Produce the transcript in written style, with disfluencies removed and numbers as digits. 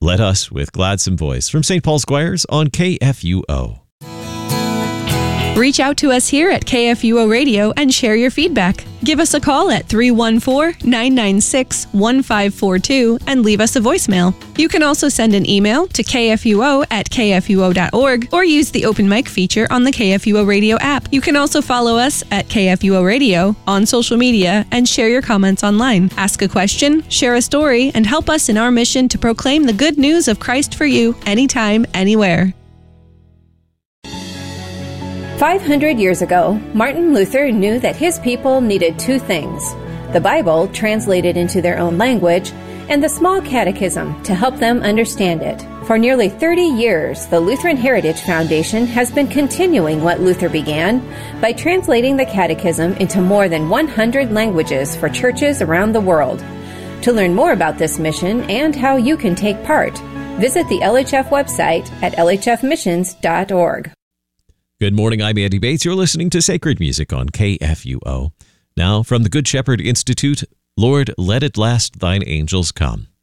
Let Us with Gladsome Voice from St. Paul Squires on KFUO. Reach out to us here at KFUO Radio and share your feedback. Give us a call at 314-996-1542 and leave us a voicemail. You can also send an email to kfuo@kfuo.org or use the open mic feature on the KFUO Radio app. You can also follow us at KFUO Radio on social media and share your comments online. Ask a question, share a story, and help us in our mission to proclaim the good news of Christ for you anytime, anywhere. 500 years ago, Martin Luther knew that his people needed two things: the Bible, translated into their own language, and the small catechism to help them understand it. For nearly 30 years, the Lutheran Heritage Foundation has been continuing what Luther began by translating the catechism into more than 100 languages for churches around the world. To learn more about this mission and how you can take part, visit the LHF website at lhfmissions.org. Good morning, I'm Andy Bates. You're listening to Sacred Music on KFUO. Now, from the Good Shepherd Institute, Lord, Let At Last Thine Angels Come.